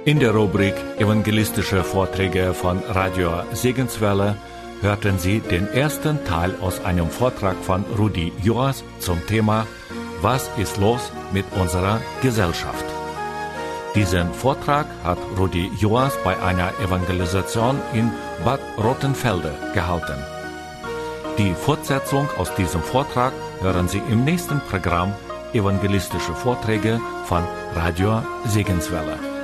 In der Rubrik Evangelistische Vorträge von Radio Segenswelle hörten Sie den ersten Teil aus einem Vortrag von Rudi Joas zum Thema Was ist los mit unserer Gesellschaft? Diesen Vortrag hat Rudi Joas bei einer Evangelisation in Bad Rottenfelde gehalten. Die Fortsetzung aus diesem Vortrag hören Sie im nächsten Programm Evangelistische Vorträge von Radio Segenswelle.